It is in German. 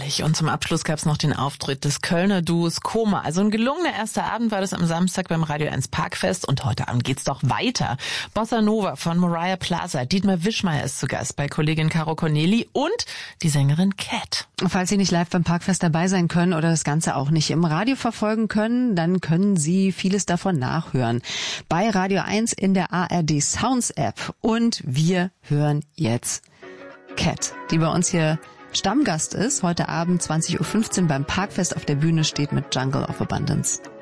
gleich. Und zum Abschluss gab es noch den Auftritt des Kölner Duos Koma. Also ein gelungener erster Abend war das am Samstag beim Radio 1 Parkfest. Und heute Abend geht's doch weiter. Bossa Nova von Mariah Plaza. Dietmar Wischmeier ist zu Gast bei Kollegin Caro Corneli und die Sängerin Cat. Falls Sie nicht live beim Parkfest dabei sein können oder das Ganze auch nicht im Radio verfolgen können, dann können Sie vieles davon nachhören. Bei Radio 1 in der ARD Sounds App. Und wir hören jetzt Cat, die bei uns hier Stammgast ist, heute Abend 20.15 Uhr beim Parkfest auf der Bühne steht mit Jungle of Abundance.